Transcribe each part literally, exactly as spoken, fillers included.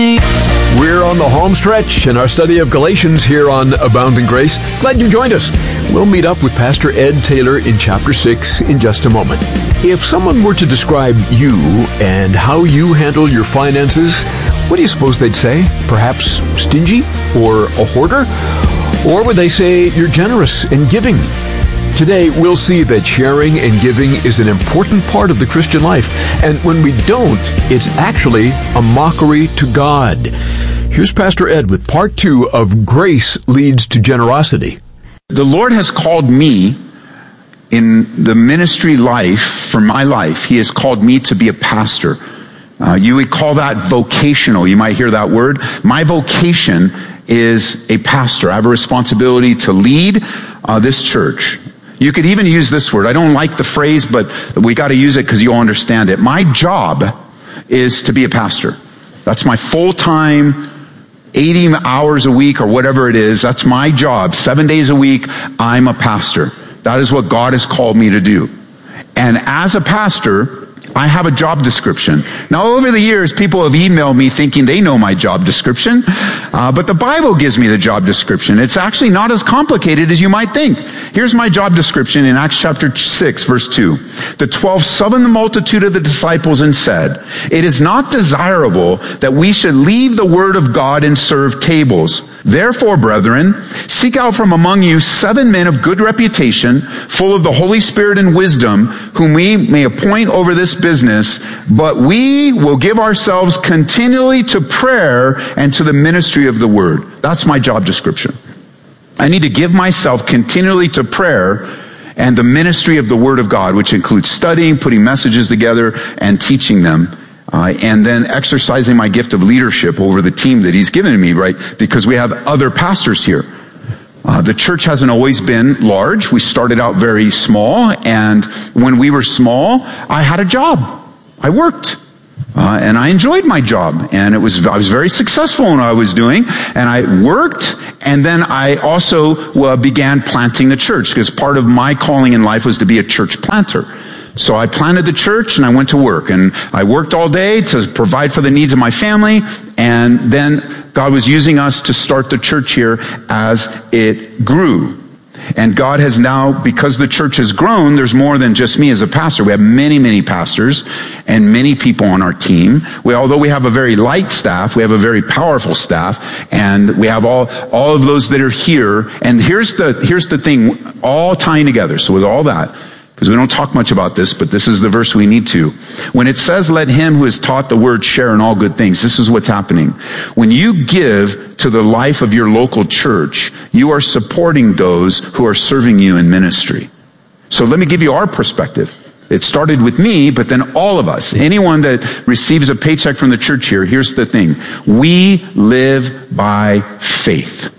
We're on the home stretch in our study of Galatians here on Abounding Grace. Glad you joined us. We'll meet up with Pastor Ed Taylor in chapter six in just a moment. If someone were to describe you and how you handle your finances, what do you suppose they'd say? Perhaps stingy or a hoarder? Or would they say you're generous and giving? Today, we'll see that sharing and giving is an important part of the Christian life. And when we don't, it's actually a mockery to God. Here's Pastor Ed with part two of Grace Leads to Generosity. The Lord has called me in the ministry life, for my life, He has called me to be a pastor. Uh, you would call that vocational. You might hear that word. My vocation is a pastor. I have a responsibility to lead uh, this church. You could even use this word. I don't like the phrase, but we got to use it because you'll understand it. My job is to be a pastor. That's my full-time, eighty hours a week or whatever it is. That's my job. Seven days a week, I'm a pastor. That is what God has called me to do. And as a pastor, I have a job description. Now, over the years, people have emailed me thinking they know my job description, uh, but the Bible gives me the job description. It's actually not as complicated as you might think. Here's my job description in Acts chapter six, verse two. The twelve summoned the multitude of the disciples and said, "It is not desirable that we should leave the word of God and serve tables. Therefore, brethren, seek out from among you seven men of good reputation, full of the Holy Spirit and wisdom, whom we may appoint over this business, but we will give ourselves continually to prayer and to the ministry of the word." That's my job description. I need to give myself continually to prayer and the ministry of the word of God, which includes studying, putting messages together, and teaching them. Uh, and then exercising my gift of leadership over the team that He's given me, right? Because we have other pastors here. Uh, the church hasn't always been large. We started out very small, and when we were small, I had a job. I worked. Uh, and I enjoyed my job, and it was, I was very successful in what I was doing, and I worked, and then I also uh, began planting the church, because part of my calling in life was to be a church planter. So I planted the church and I went to work, and I worked all day to provide for the needs of my family, and then God was using us to start the church here as it grew. And God has now, because the church has grown, there's more than just me as a pastor. We have many, many pastors and many people on our team. We, although we have a very light staff, we have a very powerful staff, and we have all, all of those that are here. And here's the, here's the thing, all tying together. So with all that, because we don't talk much about this, but this is the verse we need to. When it says, "Let him who is taught the word share in all good things," this is what's happening. When you give to the life of your local church, you are supporting those who are serving you in ministry. So let me give you our perspective. It started with me, but then all of us, anyone that receives a paycheck from the church here, here's the thing. We live by faith.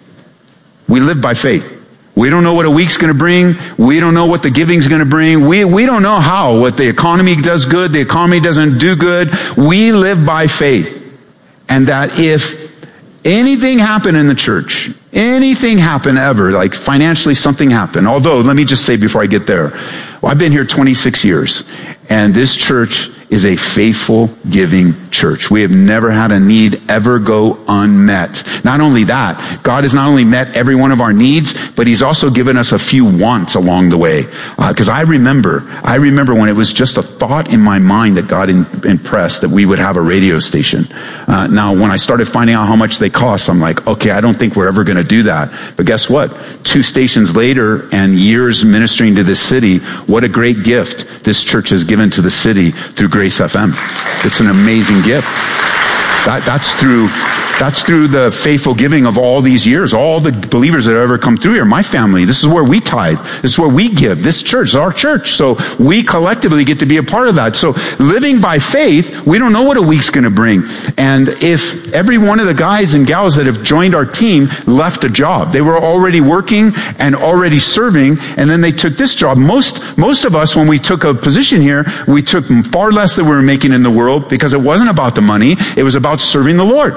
We live by faith. We don't know what a week's going to bring. We don't know what the giving's going to bring. We, we don't know how, what the economy does good, the economy doesn't do good. We live by faith. And that if anything happened in the church, anything happened ever, like financially something happened, although, let me just say before I get there, well, I've been here twenty-six years, and this church is a faithful giving church. We have never had a need ever go unmet. Not only that, God has not only met every one of our needs, but He's also given us a few wants along the way. Because uh, I remember, I remember when it was just a thought in my mind that God in, impressed that we would have a radio station. Uh, now, when I started finding out how much they cost, I'm like, okay, I don't think we're ever going to do that. But guess what? Two stations later and years ministering to this city, what a great gift this church has given to the city through Grace F M. It's an amazing gift. That, that's through, that's through the faithful giving of all these years. All the believers that have ever come through here, my family, this is where we tithe. This is where we give. This church is our church. So we collectively get to be a part of that. So living by faith, we don't know what a week's going to bring. And if every one of the guys and gals that have joined our team left a job, they were already working and already serving, and then they took this job. Most, most of us, when we took a position here, we took far less than we were making in the world, because it wasn't about the money. It was about serving the Lord.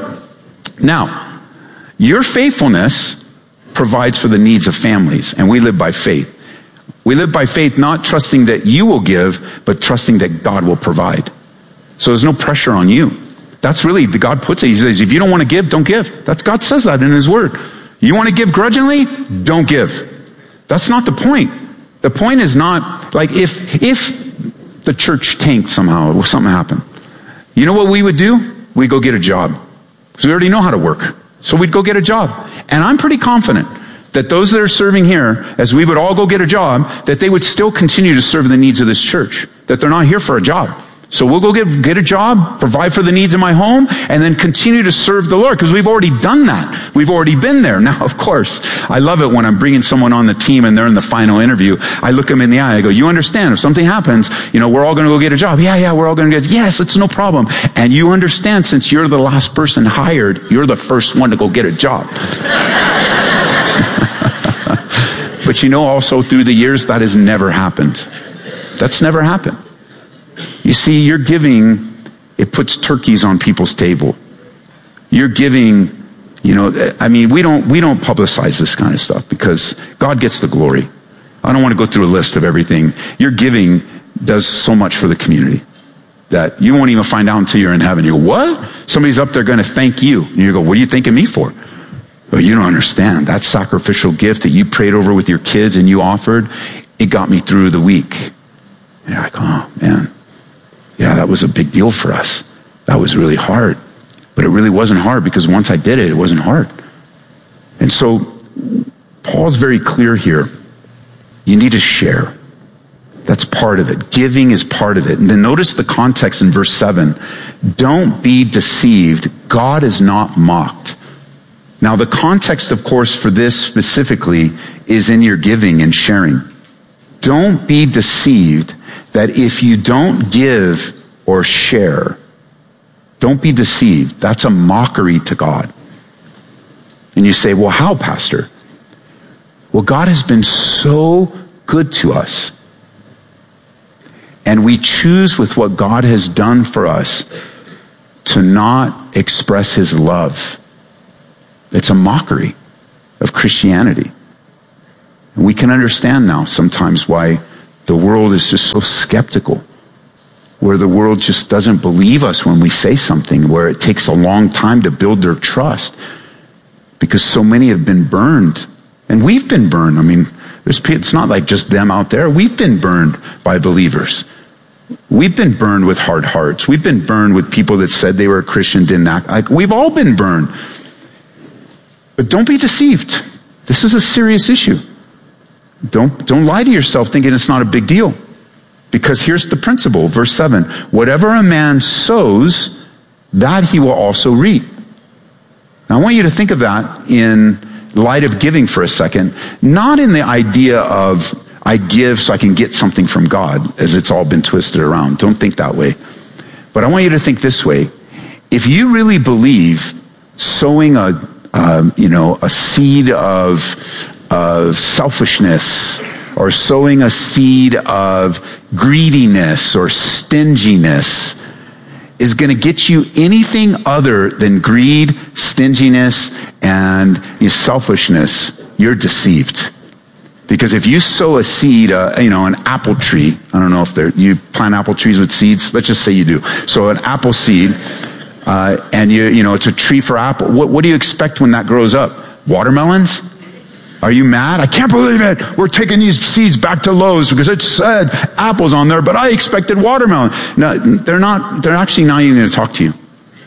Now, your faithfulness provides for the needs of families, and we live by faith. We live by faith, not trusting that you will give, but trusting that God will provide. So there's no pressure on you. That's really, the God puts it. He says, if you don't want to give, don't give. That's, God says that in his word. You want to give grudgingly? Don't give. That's not the point. The point is not, like, if, if the church tanked somehow, or something happened, you know what we would do? We'd go get a job. Because we already know how to work. So we'd go get a job. And I'm pretty confident that those that are serving here, as we would all go get a job, that they would still continue to serve the needs of this church. That they're not here for a job. So we'll go get, get a job, provide for the needs of my home, and then continue to serve the Lord, because we've already done that. We've already been there. Now, of course, I love it when I'm bringing someone on the team and they're in the final interview. I look them in the eye. I go, you understand, if something happens, you know, we're all going to go get a job. Yeah, yeah, we're all going to get, yes, it's no problem. And you understand, since you're the last person hired, you're the first one to go get a job. But you know, also through the years, that has never happened. That's never happened. You see, your giving, it puts turkeys on people's table. Your giving, you know, I mean, we don't, we don't publicize this kind of stuff because God gets the glory. I don't want to go through a list of everything. Your giving does so much for the community that you won't even find out until you're in heaven. You go, what? Somebody's up there going to thank you. And you go, what are you thanking me for? Well, you don't understand. That sacrificial gift that you prayed over with your kids and you offered, it got me through the week. And you're like, oh, man. Yeah, that was a big deal for us. That was really hard. But it really wasn't hard, because once I did it, it wasn't hard. And so Paul's very clear here. You need to share. That's part of it. Giving is part of it. And then notice the context in verse seven. Don't be deceived. God is not mocked. Now, the context, of course, for this specifically is in your giving and sharing. Don't be deceived that if you don't give or share, don't be deceived. That's a mockery to God. And you say, well, how, Pastor? Well, God has been so good to us. And we choose with what God has done for us to not express his love. It's a mockery of Christianity. And we can understand now sometimes why the world is just so skeptical, where the world just doesn't believe us when we say something, where it takes a long time to build their trust, because so many have been burned. And we've been burned. I mean, there's, it's not like just them out there. We've been burned by believers. We've been burned with hard hearts. We've been burned with people that said they were a Christian, didn't act like. We've all been burned. But don't be deceived. This is a serious issue. Don't, don't lie to yourself thinking it's not a big deal. Because here's the principle, verse seven. Whatever a man sows, that he will also reap. Now I want you to think of that in light of giving for a second. Not in the idea of, I give so I can get something from God, as it's all been twisted around. Don't think that way. But I want you to think this way. If you really believe sowing a, uh, you know, a seed of of selfishness, or sowing a seed of greediness or stinginess is going to get you anything other than greed, stinginess, and you know, selfishness, you're deceived. Because if you sow a seed, uh, you know, an apple tree, I don't know if they're, you plant apple trees with seeds. Let's just say you do. So an apple seed, uh, and you, you know, it's a tree for apple. What, what do you expect when that grows up? Watermelons? Are you mad? I can't believe it. We're taking these seeds back to Lowe's because it said apples on there, but I expected watermelon. No, they're not, they're actually not even going to talk to you.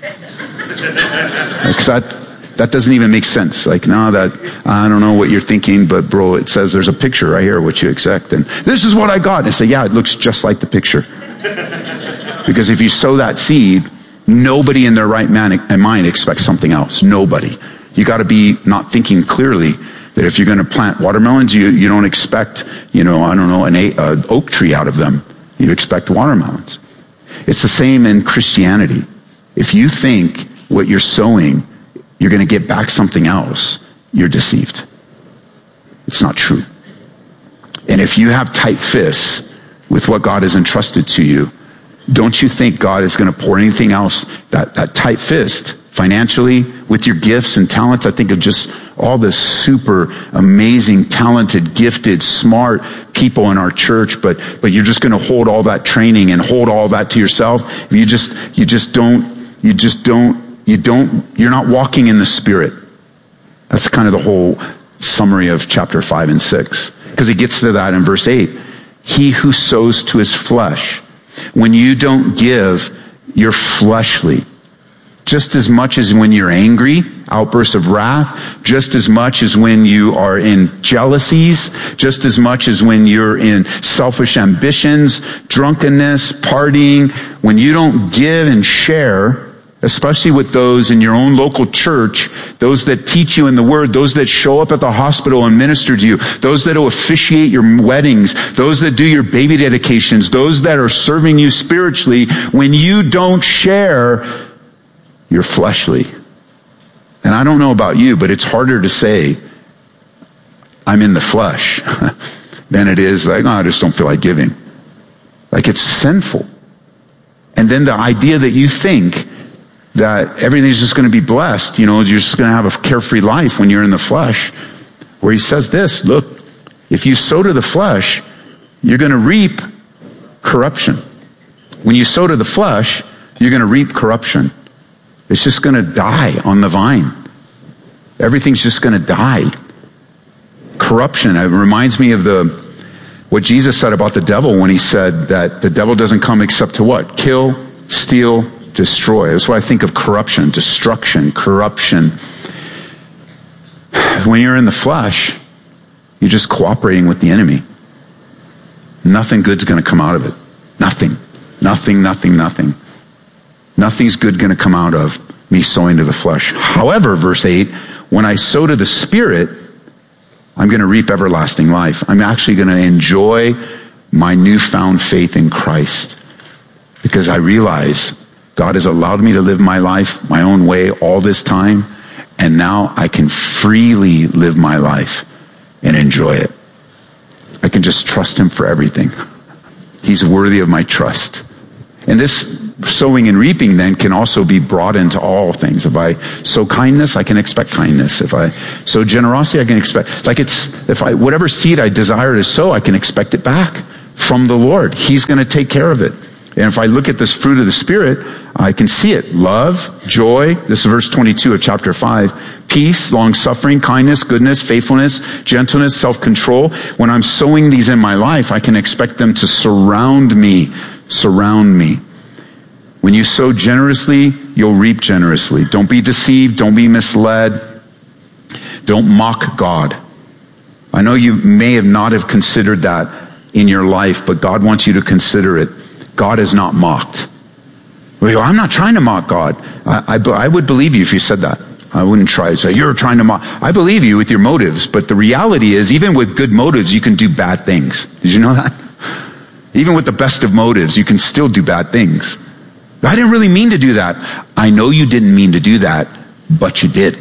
Because that, that doesn't even make sense. Like, no, that, I don't know what you're thinking, but bro, it says there's a picture right here, what you expect. And this is what I got. And I say, yeah, it looks just like the picture. Because if you sow that seed, nobody in their right man, mind expects something else. Nobody. You got to be not thinking clearly. That if you're going to plant watermelons, you, you don't expect, you know, I don't know, an uh, oak tree out of them. You expect watermelons. It's the same in Christianity. If you think what you're sowing, you're going to get back something else, you're deceived. It's not true. And if you have tight fists with what God has entrusted to you, don't you think God is going to pour anything else, that, that tight fist, financially, with your gifts and talents? I think of just all the super amazing, talented, gifted, smart people in our church, but but you're just going to hold all that training and hold all that to yourself. You just you just don't you just don't, you don't, you're not walking in the Spirit. That's kind of the whole summary of chapter five and six. Because he gets to that in verse eight. He who sows to his flesh, when you don't give, you're fleshly. Just as much as when you're angry, outbursts of wrath, just as much as when you are in jealousies, just as much as when you're in selfish ambitions, drunkenness, partying, when you don't give and share, especially with those in your own local church, those that teach you in the Word, those that show up at the hospital and minister to you, those that will officiate your weddings, those that do your baby dedications, those that are serving you spiritually, when you don't share, you're fleshly. And I don't know about you, but it's harder to say, I'm in the flesh, than it is like, oh, I just don't feel like giving. Like it's sinful. And then the idea that you think that everything's just going to be blessed, you know, you're just going to have a carefree life when you're in the flesh, where he says this, look, if you sow to the flesh, you're going to reap corruption. When you sow to the flesh, you're going to reap corruption. It's just going to die on the vine. Everything's just going to die. Corruption. It reminds me of the what Jesus said about the devil when he said that the devil doesn't come except to what? Kill, steal, destroy. That's why I think of corruption, destruction, corruption. When you're in the flesh, you're just cooperating with the enemy. Nothing good's going to come out of it. Nothing. Nothing, nothing, nothing. Nothing's good going to come out of me sowing to the flesh. However, verse eight, when I sow to the Spirit, I'm going to reap everlasting life. I'm actually going to enjoy my newfound faith in Christ because I realize God has allowed me to live my life my own way all this time, and now I can freely live my life and enjoy it. I can just trust Him for everything. He's worthy of my trust. And this sowing and reaping then can also be brought into all things. If I sow kindness, I can expect kindness. If I sow generosity, I can expect, like it's, if I, whatever seed I desire to sow, I can expect it back from the Lord. He's going to take care of it. And if I look at this fruit of the Spirit, I can see it. Love, joy, this is verse twenty-two of chapter five, peace, long-suffering, kindness, goodness, faithfulness, gentleness, self-control. When I'm sowing these in my life, I can expect them to surround me, surround me. When you sow generously, you'll reap generously. Don't be deceived. Don't be misled. Don't mock God. I know you may have not have considered that in your life, but God wants you to consider it. God is not mocked. Well, you go, I'm not trying to mock God. I, I, I would believe you if you said that. I wouldn't try to say, you're trying to mock. I believe you with your motives, but the reality is, even with good motives, you can do bad things. Did you know that? Even with the best of motives, you can still do bad things. I didn't really mean to do that. I know you didn't mean to do that, but you did.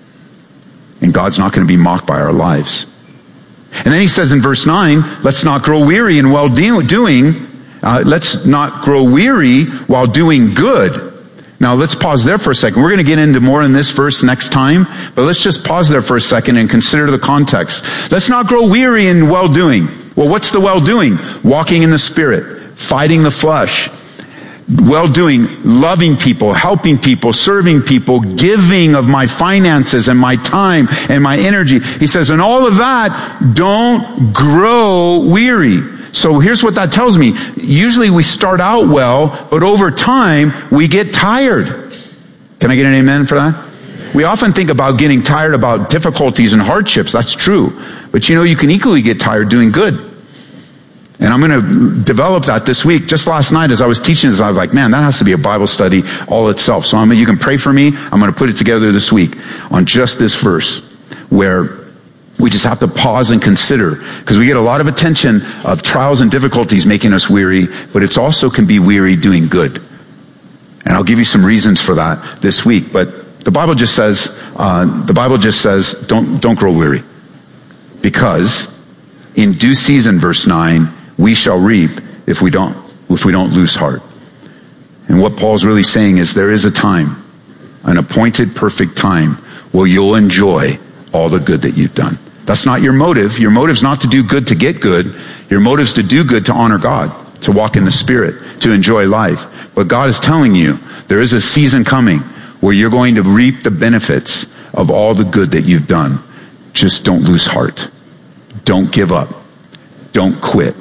And God's not going to be mocked by our lives. And then he says in verse nine, let's not grow weary in well doing. Uh, let's not grow weary while doing good. Now let's pause there for a second. We're going to get into more in this verse next time, but let's just pause there for a second and consider the context. Let's not grow weary in well doing. Well, what's the well doing? Walking in the Spirit, fighting the flesh. Well-doing, loving people, helping people, serving people, giving of my finances and my time and my energy. He says, and all of that, don't grow weary. So here's what that tells me. Usually we start out well, but over time we get tired. Can I get an amen for that? We often think about getting tired about difficulties and hardships. That's true. But you know, you can equally get tired doing good. And I'm going to develop that this week. Just last night as I was teaching this, I was like, man, that has to be a Bible study all itself. So I'm, you can pray for me. I'm going to put it together this week on just this verse where we just have to pause and consider, because we get a lot of attention of trials and difficulties making us weary, but it's also can be weary doing good. And I'll give you some reasons for that this week. But the Bible just says, uh, the Bible just says, don't, don't grow weary. Because in due season, verse nine, we shall reap if we don't, if we don't lose heart. And what Paul's really saying is there is a time, an appointed perfect time, where you'll enjoy all the good that you've done. That's not your motive. Your motive's not to do good to get good. Your motive's to do good to honor God. to walk in the Spirit, to enjoy life. But God is telling you, there is a season coming where you're going to reap the benefits of all the good that you've done. Just don't lose heart. Don't give up. Don't quit.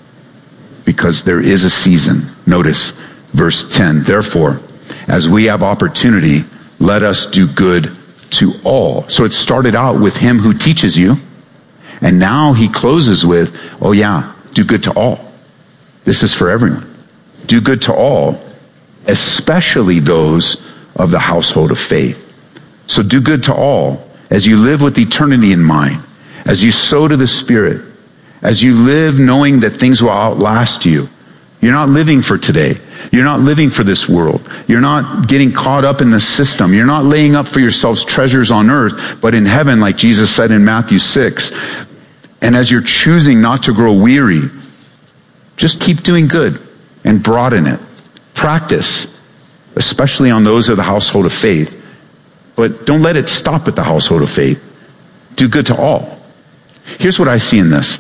Because there is a season. Notice verse ten. Therefore, as we have opportunity, let us do good to all. So it started out with him who teaches you. And now he closes with, oh yeah, do good to all. This is for everyone. Do good to all, especially those of the household of faith. So do good to all as you live with eternity in mind, as you sow to the Spirit, as you live knowing that things will outlast you. You're not living for today. You're not living for this world. You're not getting caught up in the system. You're not laying up for yourselves treasures on earth, but in heaven, like Jesus said in Matthew six. And as you're choosing not to grow weary, just keep doing good and broaden it. Practice, especially on those of the household of faith. But don't let it stop at the household of faith. Do good to all. Here's what I see in this.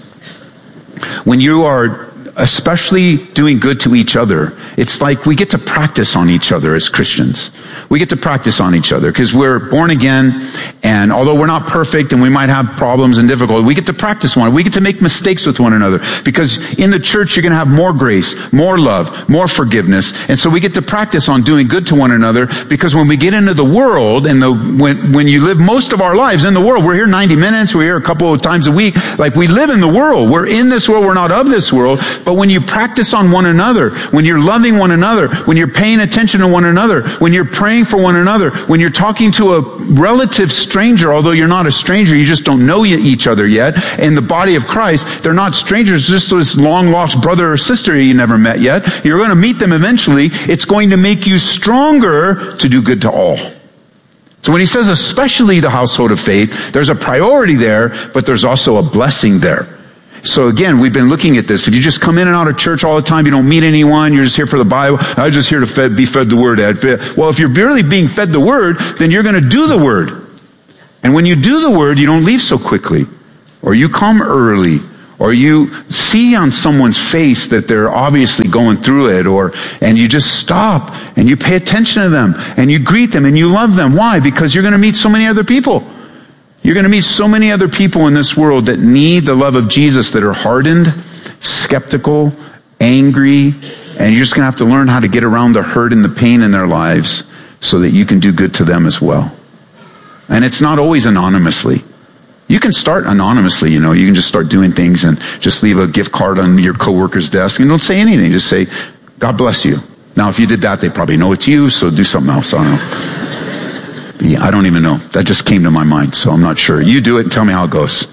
When you are especially doing good to each other, it's like we get to practice on each other as Christians. We get to practice on each other because we're born again, and although we're not perfect and we might have problems and difficulties, we get to practice one. We get to make mistakes with one another because in the church you're going to have more grace, more love, more forgiveness, and so we get to practice on doing good to one another because when we get into the world and the when when you live most of our lives in the world, we're here ninety minutes, we're here a couple of times a week, like we live in the world. We're in this world, we're not of this world. But when you practice on one another, when you're loving one another, when you're paying attention to one another, when you're praying for one another, when you're talking to a relative stranger, although you're not a stranger, you just don't know each other yet, in the body of Christ, they're not strangers, just this long-lost brother or sister you never met yet. You're going to meet them eventually. It's going to make you stronger to do good to all. So when he says especially the household of faith, there's a priority there, but there's also a blessing there. So again, we've been looking at this. If you just come in and out of church all the time, you don't meet anyone, you're just here for the Bible, I'm just here to fed, be fed the Word, Ed. Well, if you're barely being fed the Word, then you're going to do the Word. And when you do the Word, you don't leave so quickly. Or you come early. Or you see on someone's face that they're obviously going through it, or, and you just stop, and you pay attention to them, and you greet them, and you love them. Why? Because you're going to meet so many other people. You're going to meet so many other people in this world that need the love of Jesus, that are hardened, skeptical, angry, and you're just going to have to learn how to get around the hurt and the pain in their lives so that you can do good to them as well. And it's not always anonymously. You can start anonymously, you know, you can just start doing things and just leave a gift card on your coworker's desk and don't say anything. Just say, God bless you. Now, if you did that, they probably know it's you, so do something else. I don't know. Yeah, I don't even know. That just came to my mind, so I'm not sure. You do it and tell me how it goes.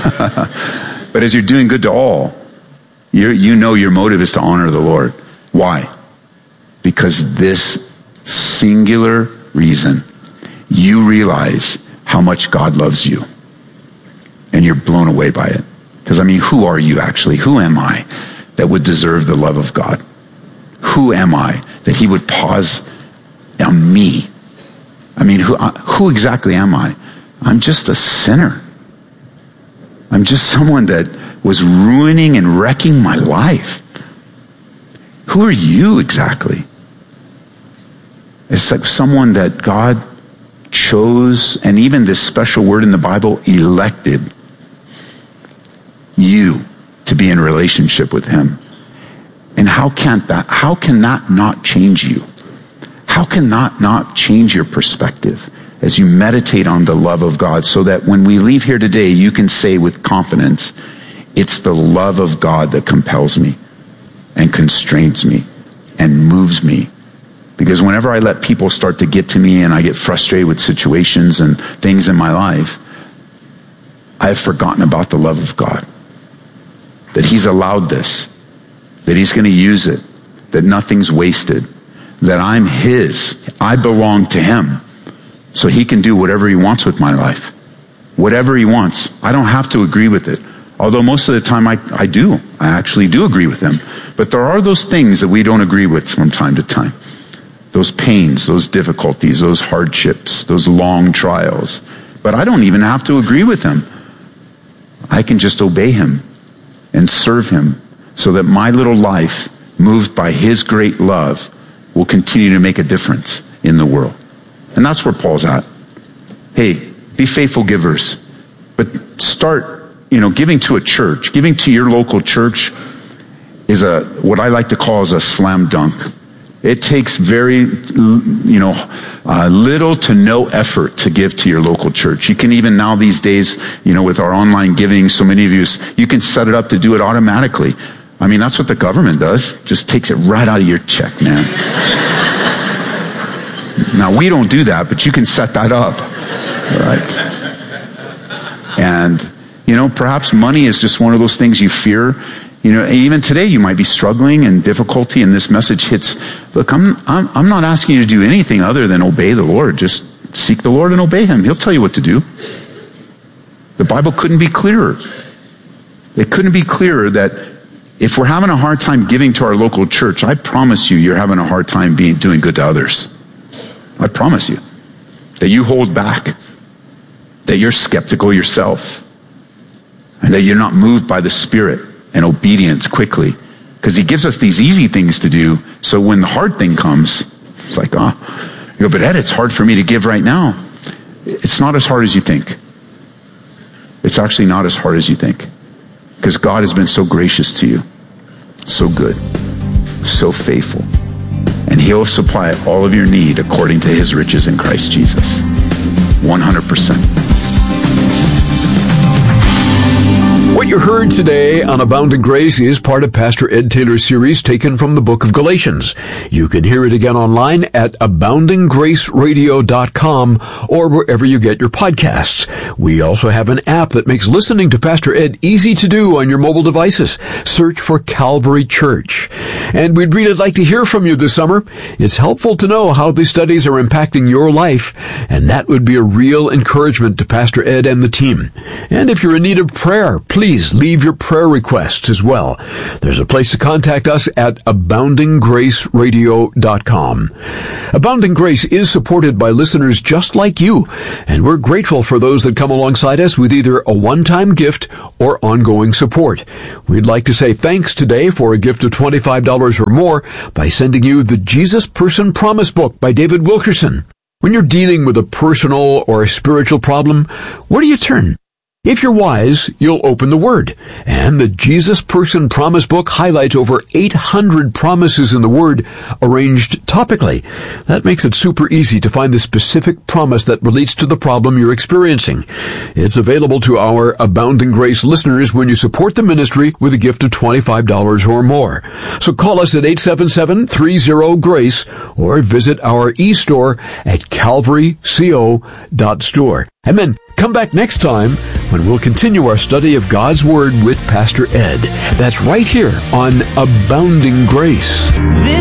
But as you're doing good to all, you you know your motive is to honor the Lord. Why? Because this singular reason, you realize how much God loves you. And you're blown away by it. Because, I mean, who are you actually? Who am I that would deserve the love of God? Who am I that he would pause on me? I mean, who, who exactly am I? I'm just a sinner. I'm just someone that was ruining and wrecking my life. Who are you exactly? It's like someone that God chose, and even this special word in the Bible, elected you to be in relationship with him. And how can't that, how can that not change you? How can that not change your perspective as you meditate on the love of God, so that when we leave here today, you can say with confidence, it's the love of God that compels me and constrains me and moves me. Because whenever I let people start to get to me and I get frustrated with situations and things in my life, I've forgotten about the love of God. That he's allowed this. That he's going to use it. That nothing's wasted. That I'm his. I belong to him. So he can do whatever he wants with my life. Whatever he wants. I don't have to agree with it. Although most of the time I, I do. I actually do agree with him. But there are those things that we don't agree with from time to time. Those pains, those difficulties, those hardships, those long trials. But I don't even have to agree with him. I can just obey him and serve him so that my little life moved by his great love, will continue to make a difference in the world. And that's where Paul's at. Hey, be faithful givers, but start, you know, giving to a church, giving to your local church is a, what I like to call is a slam dunk. It takes very, you know, uh, little to no effort to give to your local church. You can even now these days, you know, with our online giving, so many of you, you can set it up to do it automatically. I mean, that's what the government does. Just takes it right out of your check, man. Now, we don't do that, but you can set that up. All right? And, you know, perhaps money is just one of those things you fear. You know, even today you might be struggling and difficulty, and this message hits. Look, I'm, I'm, I'm not asking you to do anything other than obey the Lord. Just seek the Lord and obey him. He'll tell you what to do. The Bible couldn't be clearer. It couldn't be clearer that if we're having a hard time giving to our local church, I promise you, you're having a hard time being, doing good to others. I promise you that you hold back, that you're skeptical yourself, and that you're not moved by the Spirit and obedience quickly, because he gives us these easy things to do. So when the hard thing comes, it's like, oh, you go, but Ed, it's hard for me to give right now. It's not as hard as you think. It's actually not as hard as you think, because God has been so gracious to you, so good, so faithful, and he'll supply all of your need according to his riches in Christ Jesus. one hundred percent. What you heard today on Abounding Grace is part of Pastor Ed Taylor's series taken from the book of Galatians. You can hear it again online at abounding grace radio dot com or wherever you get your podcasts. We also have an app that makes listening to Pastor Ed easy to do on your mobile devices. Search for Calvary Church. And we'd really like to hear from you this summer. It's helpful to know how these studies are impacting your life, and that would be a real encouragement to Pastor Ed and the team. And if you're in need of prayer, please Please leave your prayer requests as well. There's a place to contact us at abounding grace radio dot com. Abounding Grace is supported by listeners just like you, and we're grateful for those that come alongside us with either a one-time gift or ongoing support. We'd like to say thanks today for a gift of twenty-five dollars or more by sending you the Jesus Person Promise Book by David Wilkerson. When you're dealing with a personal or a spiritual problem, where do you turn? If you're wise, you'll open the Word. And the Jesus Person Promise Book highlights over eight hundred promises in the Word arranged topically. That makes it super easy to find the specific promise that relates to the problem you're experiencing. It's available to our Abounding Grace listeners when you support the ministry with a gift of twenty-five dollars or more. So call us at eight seven seven, three zero, GRACE or visit our e-store at calvary co dot store. And then come back next time when we'll continue our study of God's Word with Pastor Ed. That's right here on Abounding Grace.